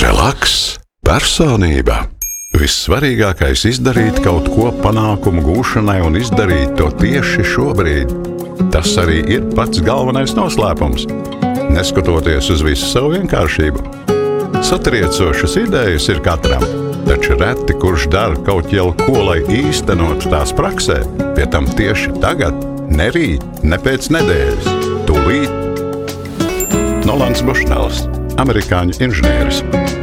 Relaks, personība. Vissvarīgākais izdarīt kaut ko panākumu gūšanai un izdarīt to tieši šobrīd. Tas arī ir pats galvenais noslēpums. Neskatoties uz visu savu vienkāršību. Satriecošas idejas ir katram, taču reti kurš dara kaut jau ko, lai īstenot tās praksē, pie tam tieši tagad, ne rīt, ne pēc nedēļas, tūlīt. Nolans Bušnels, amerikāņu inženieris.